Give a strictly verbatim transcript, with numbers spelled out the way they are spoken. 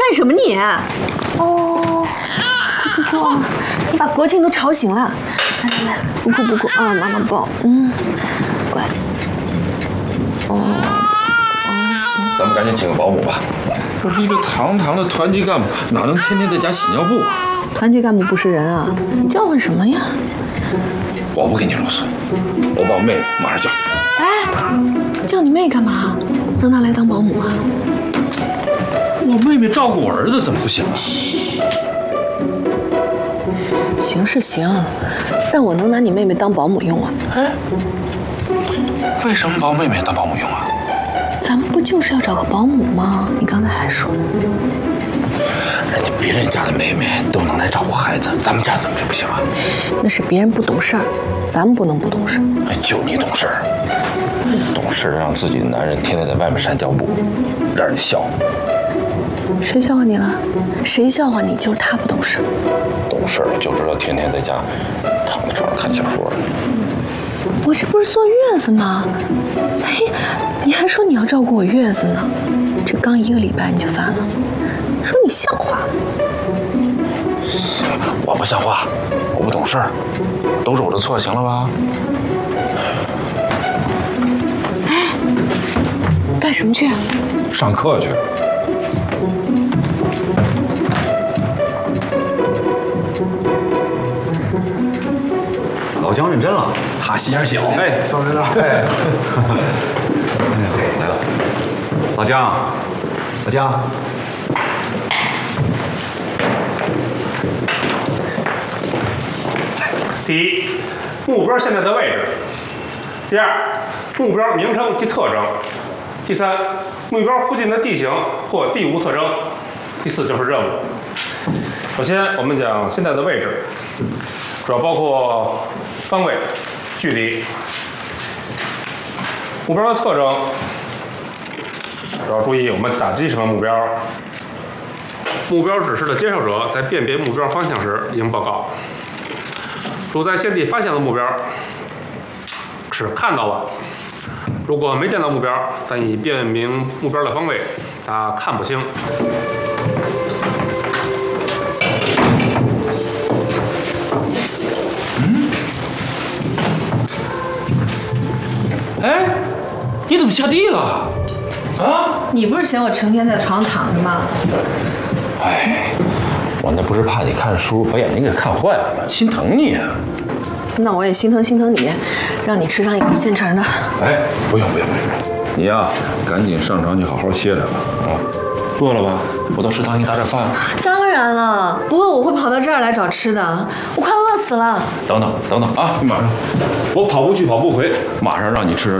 干什么你？哦，不哭啊！你把国庆都吵醒了。来来来，不哭不哭啊，妈妈抱。嗯，乖。哦哦。 咱们赶紧请个保姆吧。我是一个堂堂的团级干部，哪能天天在家洗尿布啊？ 团级干部不是人啊！你叫唤什么呀？ 我不跟你啰嗦，我把我妹妹马上叫。 哎，叫你妹干嘛？让她来当保姆啊？ 我妹妹照顾我儿子怎么不行啊？ 行是行，但我能拿你妹妹当保姆用啊？ 哎，为什么把我妹妹当保姆用啊？ 咱们不就是要找个保姆吗？你刚才还说， 人家别人家的妹妹都能来照顾孩子，咱们家怎么就不行啊？ 那是别人不懂事儿，咱们不能不懂事。 哎，就你懂事儿，懂事让自己的男人天天在外面晒尿布，让人笑。 谁笑话你了？谁笑话你？就是他不懂事。 懂事就知道天天在家躺在床上看小说。 我这不是坐月子吗？嘿，你还说你要照顾我月子呢，这刚一个礼拜你就犯了，说你像话吗？ 我不像话，我不懂事儿，都是我的错，行了吧？ 哎，干什么去？ 上课去。 老姜认真了，他心眼小。哎，赵队长，哎，哎呀，来了，老姜，老姜， 第一，目标现在的位置；第二，目标名称及特征；第三，目标附近的地形或地物特征；第四就是任务。首先，我们讲现在的位置，主要包括方位、距离。目标的特征，主要注意我们打击什么目标。目标指示的接受者在辨别目标方向时应报告。如在现地发现的目标是看到了，如果没见到目标，但已辨明目标的方位，他看不清。 哎，你怎么下地了？啊？ 你不是嫌我成天在床上躺着吗？ 哎，我那不是怕你看书把眼睛给看坏了吗？心疼你啊。 那我也心疼心疼你，让你吃上一口现成的。 哎，不用不用不用，你呀，赶紧上床去好好歇着吧。啊，饿了吧？我到食堂给你打点饭。 当然了，不饿我会跑到这儿来找吃的，我快饿死了。 等等等等啊！你马上，我跑步去跑步回，马上让你吃